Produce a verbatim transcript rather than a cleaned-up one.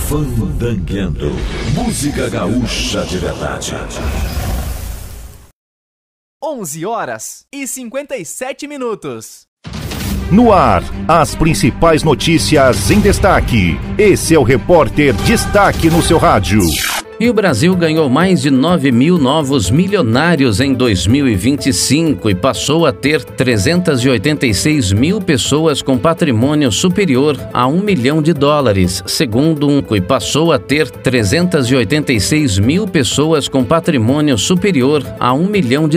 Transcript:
Fandangueando. Música gaúcha de verdade. onze horas e cinquenta e sete minutos. No ar, as principais notícias em destaque. Esse é o Repórter Destaque no seu rádio. E o Brasil ganhou mais de nove mil novos milionários em dois mil e vinte e cinco e passou a ter trezentas e oitenta e seis mil pessoas com patrimônio superior a um milhão de dólares, segundo um e passou a ter trezentas e oitenta e seis mil pessoas com patrimônio superior a um milhão de